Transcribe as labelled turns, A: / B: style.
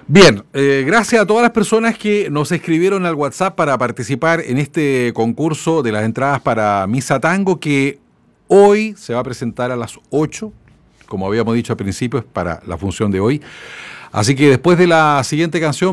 A: Bien, gracias a todas las personas que nos escribieron al WhatsApp para participar en este concurso de las entradas para Misa Tango, que hoy se va a presentar a las 8, como habíamos dicho al principio, es para la función de hoy. Así que después de la siguiente canción